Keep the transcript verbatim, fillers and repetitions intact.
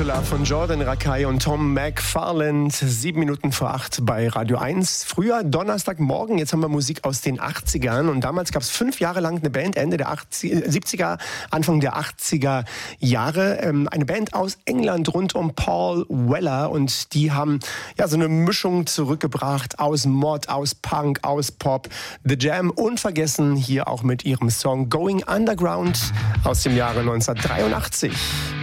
Angela von Jordan Rakei und Tom McFarland. Sieben Minuten vor acht bei Radio eins. Früher Donnerstagmorgen, jetzt haben wir Musik aus den achtzigern. Und damals gab es fünf Jahre lang eine Band, Ende der siebziger, Anfang der achtziger Jahre. Ähm, eine Band aus England rund um Paul Weller. Und die haben ja so eine Mischung zurückgebracht aus Mod, aus Punk, aus Pop. The Jam unvergessen hier auch mit ihrem Song Going Underground aus dem Jahre neunzehnhundertdreiundachtzig.